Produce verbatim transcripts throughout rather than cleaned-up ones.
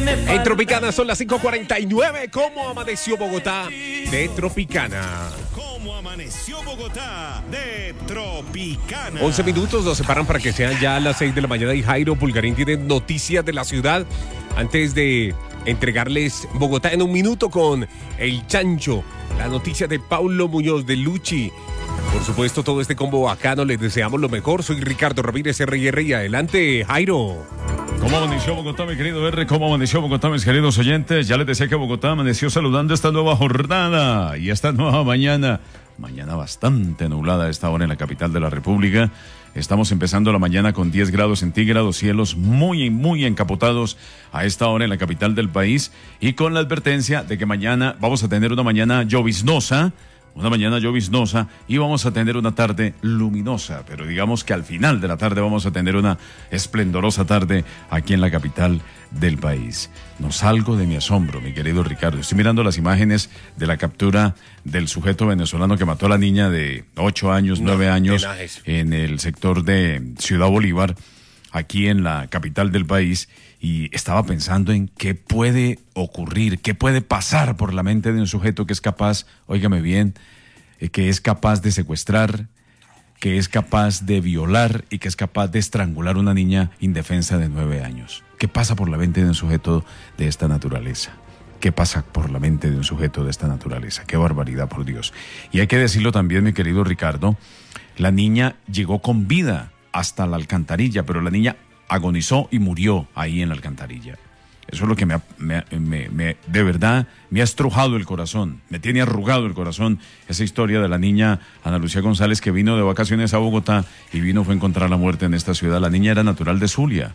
En Tropicana son las cinco cuarenta y nueve. ¿Cómo amaneció Bogotá de Tropicana? ¿Cómo amaneció Bogotá de Tropicana? once minutos nos separan para que sean ya las seis de la mañana y Jairo Pulgarín tiene noticias de la ciudad antes de entregarles Bogotá en un minuto con El Chancho, la noticia de Paulo Muñoz de Luchi. Por supuesto, todo este combo bacano, les deseamos lo mejor. Soy Ricardo Ramírez, R y R, y adelante, Jairo. ¿Cómo amaneció Bogotá, mi querido R? ¿Cómo amaneció Bogotá, mis queridos oyentes? Ya les decía que Bogotá amaneció saludando esta nueva jornada y esta nueva mañana. Mañana bastante nublada a esta hora en la capital de la República. Estamos empezando la mañana con diez grados centígrados, cielos muy, muy encapotados a esta hora en la capital del país y con la advertencia de que mañana vamos a tener una mañana lloviznosa. Una mañana lloviznosa y vamos a tener una tarde luminosa, pero digamos que al final de la tarde vamos a tener una esplendorosa tarde aquí en la capital del país. No salgo de mi asombro, mi querido Ricardo. Estoy mirando las imágenes de la captura del sujeto venezolano que mató a la niña de ocho años, nueve años en el sector de Ciudad Bolívar, aquí en la capital del país. Y estaba pensando en qué puede ocurrir, qué puede pasar por la mente de un sujeto que es capaz, óigame bien, eh, que es capaz de secuestrar, que es capaz de violar y que es capaz de estrangular a una niña indefensa de nueve años. ¿Qué pasa por la mente de un sujeto de esta naturaleza? ¿Qué pasa por la mente de un sujeto de esta naturaleza? ¡Qué barbaridad, por Dios! Y hay que decirlo también, mi querido Ricardo, la niña llegó con vida hasta la alcantarilla, pero la niña agonizó y murió ahí en la alcantarilla. Eso es lo que me, ha, me, me, me de verdad me ha estrujado el corazón, me tiene arrugado el corazón esa historia de la niña Ana Lucía González que vino de vacaciones a Bogotá y vino fue a encontrar la muerte en esta ciudad. La niña era natural de Zulia,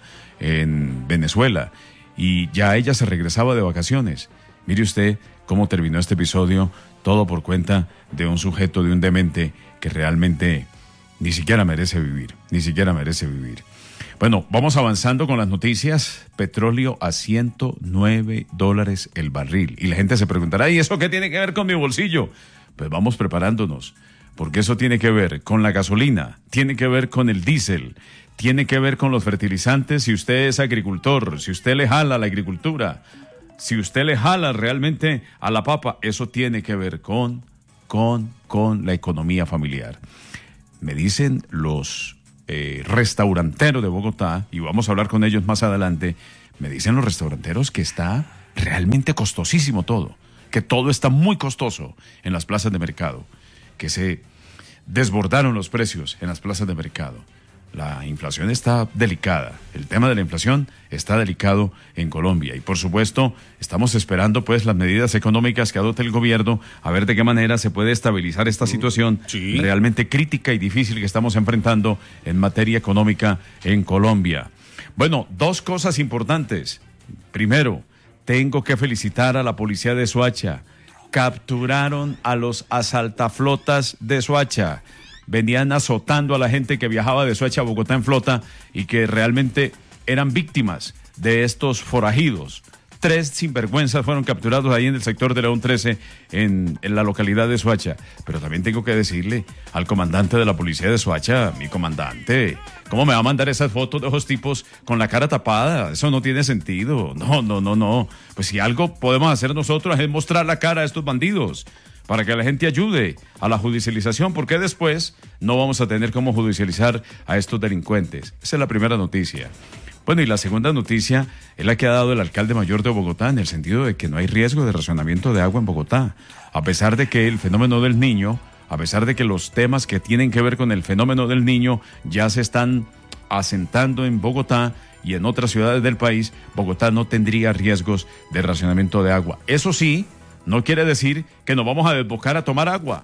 en Venezuela, y ya ella se regresaba de vacaciones. Mire usted cómo terminó este episodio, todo por cuenta de un sujeto, de un demente que realmente ni siquiera merece vivir, ni siquiera merece vivir. Bueno, vamos avanzando con las noticias. Petróleo a ciento nueve dólares el barril. Y la gente se preguntará, ¿y eso qué tiene que ver con mi bolsillo? Pues vamos preparándonos, porque eso tiene que ver con la gasolina, tiene que ver con el diésel, tiene que ver con los fertilizantes. Si usted es agricultor, si usted le jala a la agricultura, si usted le jala realmente a la papa, eso tiene que ver con, con, con la economía familiar. Me dicen los Eh, restauranteros de Bogotá, y vamos a hablar con ellos más adelante, me dicen los restauranteros que está realmente costosísimo todo, que todo está muy costoso en las plazas de mercado, que se desbordaron los precios en las plazas de mercado. La inflación está delicada, el tema de la inflación está delicado en Colombia y por supuesto estamos esperando pues las medidas económicas que adopte el gobierno a ver de qué manera se puede estabilizar esta situación sí. realmente crítica y difícil que estamos enfrentando en materia económica en Colombia. Bueno, dos cosas importantes. Primero, tengo que felicitar a la policía de Soacha. Capturaron a los asaltaflotas de Soacha. Venían azotando a la gente que viajaba de Soacha a Bogotá en flota y que realmente eran víctimas de estos forajidos. Tres sinvergüenzas fueron capturados ahí en el sector de León trece, en, en la localidad de Soacha. Pero también tengo que decirle al comandante de la policía de Soacha, mi comandante, ¿cómo me va a mandar esas fotos de esos tipos con la cara tapada? Eso no tiene sentido. No, no, no, no. Pues si algo podemos hacer nosotros es mostrar la cara a estos bandidos, para que la gente ayude a la judicialización, porque después no vamos a tener cómo judicializar a estos delincuentes. Esa es la primera noticia. Bueno, y la segunda noticia es la que ha dado el alcalde mayor de Bogotá, en el sentido de que no hay riesgo de racionamiento de agua en Bogotá, a pesar de que el fenómeno del Niño, a pesar de que los temas que tienen que ver con el fenómeno del Niño ya se están asentando en Bogotá y en otras ciudades del país, Bogotá no tendría riesgos de racionamiento de agua. Eso sí, no quiere decir que nos vamos a desbocar a tomar agua.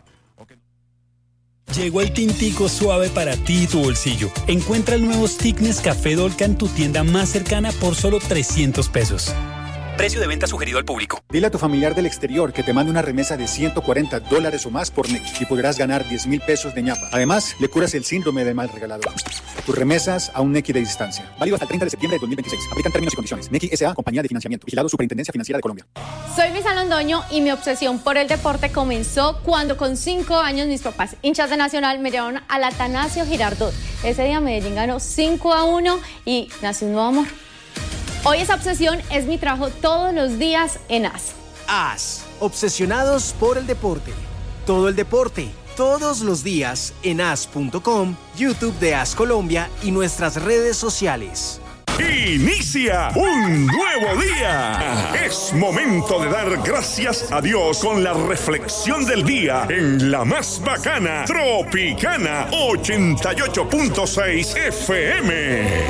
Llegó el tintico suave para ti y tu bolsillo. Encuentra el nuevo stick Nescafé Dolca en tu tienda más cercana por solo trescientos pesos. Precio de venta sugerido al público. Dile a tu familiar del exterior que te mande una remesa de ciento cuarenta dólares o más por Nequi y podrás ganar diez mil pesos de ñapa. Además, le curas el síndrome del mal regalado. Tus remesas a un Nequi de distancia. Válido hasta el treinta de septiembre de dos mil veintiséis. Aplican términos y condiciones. Nequi S A, compañía de financiamiento. Vigilado Superintendencia Financiera de Colombia. Soy Luisa Londoño y mi obsesión por el deporte comenzó cuando con cinco años mis papás, hinchas de Nacional, me llevaron al Atanasio Girardot. Ese día Medellín ganó cinco a uno y nació un nuevo amor. Hoy esa obsesión es mi trabajo todos los días en A S. A S, obsesionados por el deporte. Todo el deporte, todos los días en A S punto com, YouTube de A S Colombia y nuestras redes sociales. Inicia un nuevo día. Es momento de dar gracias a Dios con la reflexión del día en la más bacana Tropicana ochenta y ocho punto seis F M.